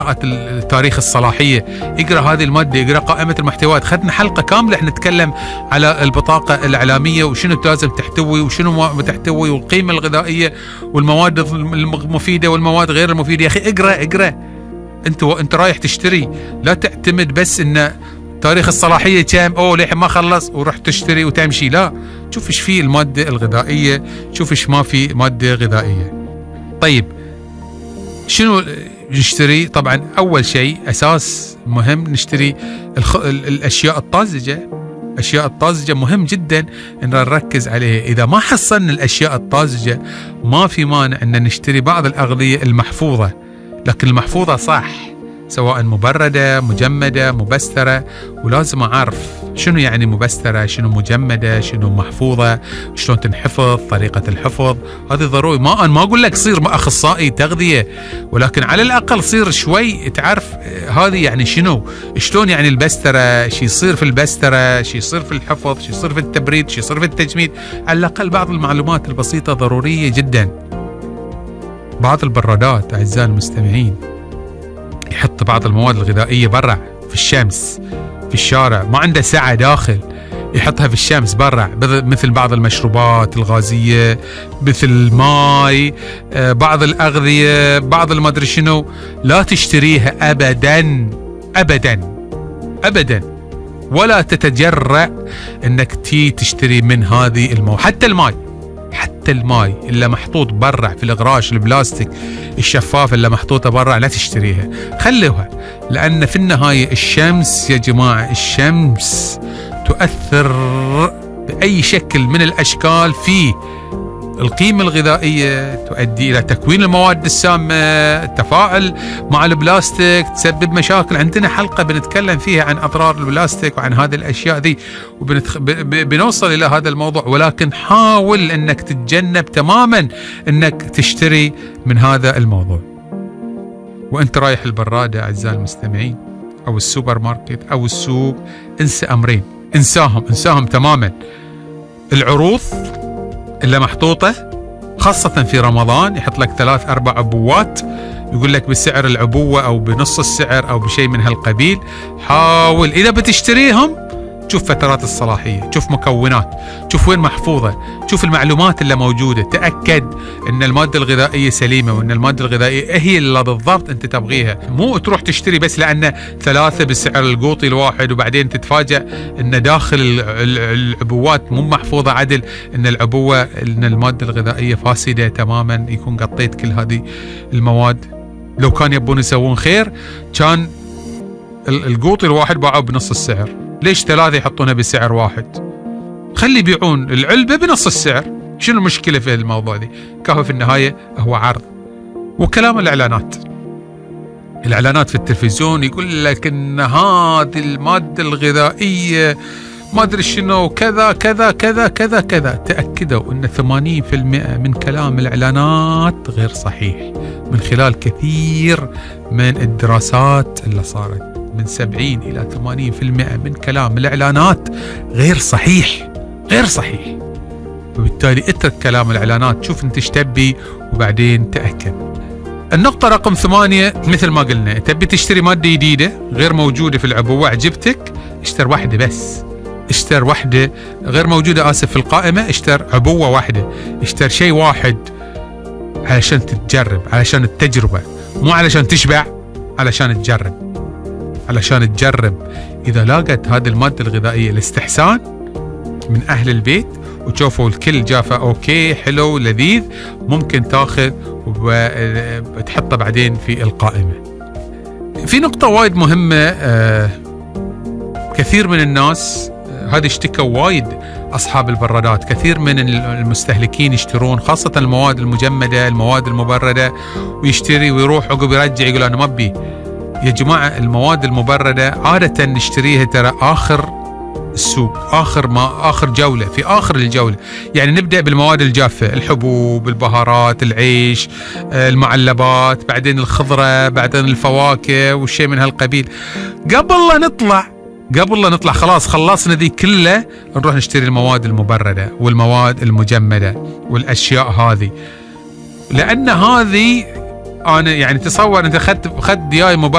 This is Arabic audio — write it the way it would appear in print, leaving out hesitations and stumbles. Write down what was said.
تاريخ الصلاحية، اقرأ هذه المادة، اقرأ قائمة المحتويات. خدنا حلقة كاملة احنا نتكلم على البطاقة الإعلامية وشنو لازم تحتوي وشنو ما تحتوي، والقيمة الغذائية والمواد المفيدة والمواد غير المفيدة. يا أخي اقرأ. انت رايح تشتري، لا تعتمد بس ان تاريخ الصلاحية كم ليه ما خلص وروح تشتري وتمشي. لا، شوف ايش فيه المادة الغذائية، شوف ايش ما في مادة غذائية. طيب شنو نشتري؟ طبعا اول شيء اساس مهم نشتري الاشياء الطازجة. الاشياء الطازجة مهم جدا ان نركز عليها. اذا ما حصلنا الاشياء الطازجة ما في مانع ان نشتري بعض الاغذية المحفوظة، لكن المحفوظة صح، سواء مبردة مجمدة مبسترة. ولازم أعرف شنو يعني مبسترة، شنو مجمدة، شنو محفوظة، شلون تنحفظ، طريقة الحفظ. هذه ضروري. أنا ما أقول لك صير أخصائي تغذية، ولكن على الأقل صير شوي تعرف هذه يعني شنو، شلون يعني البسترة، شي يصير في البسترة، شي يصير في الحفظ، شي يصير في التبريد، شي يصير في التجميد. على الأقل بعض المعلومات البسيطة ضرورية جدا. بعض البرادات أعزائي المستمعين يحط بعض المواد الغذائية برا في الشمس في الشارع، ما عنده سعة داخل، يحطها في الشمس برا، مثل بعض المشروبات الغازية، مثل الماي، بعض الأغذية، بعض المدري شنو. لا تشتريها أبدا أبدا أبدا، ولا تتجرأ انك تشتري من هذه المواد. حتى الماي اللي محطوط برا في الغراش البلاستيك الشفاف اللي محطوطة برا لا تشتريها، خلوها. لأن في النهاية الشمس يا جماعة، الشمس تؤثر بأي شكل من الأشكال في القيمة الغذائية، تؤدي إلى تكوين المواد السامة، التفاعل مع البلاستيك، تسبب مشاكل. عندنا حلقة بنتكلم فيها عن أضرار البلاستيك وعن هذه الأشياء ذي، وبنوصل إلى هذا الموضوع. ولكن حاول أنك تتجنب تماما أنك تشتري من هذا الموضوع. وأنت رايح البرادة أعزائي المستمعين أو السوبر ماركت أو السوق، انسى أمرين، انساهم تماما. العروض اللي محطوطة خاصة في رمضان، يحط لك 3-4 عبوات، يقول لك بسعر العبوة أو بنص السعر أو بشيء من هالقبيل. حاول إذا بتشتريهم شوف فترات الصلاحية، شوف مكونات، شوف وين محفوظة، شوف المعلومات اللي موجودة، تأكد أن المادة الغذائية سليمة وأن المادة الغذائية هي اللي بالضبط أنت تبغيها. مو تروح تشتري بس لأن 3 بسعر القوطي الواحد وبعدين تتفاجأ أن داخل العبوات مو محفوظة عدل، أن العبوة أن المادة الغذائية فاسدة تماما، يكون قطيت كل هذه المواد. لو كان يبون يسوون خير كان القوطي الواحد باعوه بنص السعر. ليش 3 يحطونها بسعر واحد؟ خلي يبيعون العلبة بنص السعر. شنو المشكلة في الموضوع دي؟ كهو في النهاية هو عرض. وكلام الإعلانات في التلفزيون يقول لك إن هذه المادة الغذائية ما أدري شنو كذا كذا كذا كذا كذا. تأكدوا أن 80% من كلام الإعلانات غير صحيح، من خلال كثير من الدراسات اللي صارت. من 70 إلى 80% من كلام الإعلانات غير صحيح. وبالتالي اترك كلام الإعلانات، شوف انت ايش تبي وبعدين تأكد. النقطة رقم 8 مثل ما قلنا، تبي تشتري مادة جديدة غير موجودة في العبوة، عجبتك اشتر واحدة بس، اشتر واحدة غير موجودة في القائمة، اشتر عبوة واحدة، اشتر شيء واحد علشان تتجرب، علشان التجربة، مو علشان تشبع، علشان تجرب. إذا لاقت هذه المادة الغذائية الاستحسان من أهل البيت وتشوفوا الكل جافة أوكي حلو لذيذ، ممكن تاخذ وتحطه بعدين في القائمة. في نقطة وايد مهمة، كثير من الناس هذه اشتكوا وايد أصحاب البرادات، كثير من المستهلكين يشترون خاصة المواد المجمدة، المواد المبردة، ويشتري ويروح عقب يرجع يقول أنا ما أبي. يا جماعة المواد المبردة عادة نشتريها ترى آخر السوق، آخر جولة، في آخر الجولة. يعني نبدأ بالمواد الجافة، الحبوب، البهارات، العيش، المعلبات، بعدين الخضرة، بعدين الفواكه والشيء من هالقبيل. قبل لا نطلع خلاص خلصنا ذي كلها، نروح نشتري المواد المبردة والمواد المجمدة والأشياء هذه، لأن هذه انا يعني تصور انت خدت دياي